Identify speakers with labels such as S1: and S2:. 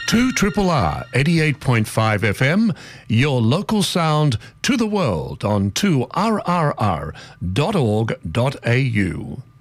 S1: 2 Triple R 88.5 FM, your local sound to the world on 2rrr.org.au.